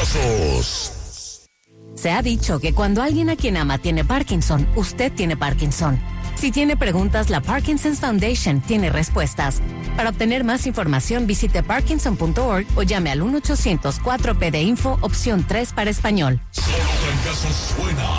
trancazos. Se ha dicho que cuando alguien a quien ama tiene Parkinson, usted tiene Parkinson. Si tiene preguntas, la Parkinson's Foundation tiene respuestas. Para obtener más información, visite parkinson.org o llame al 1-800-4PD Info, opción 3 para español. Solo trancazos suena.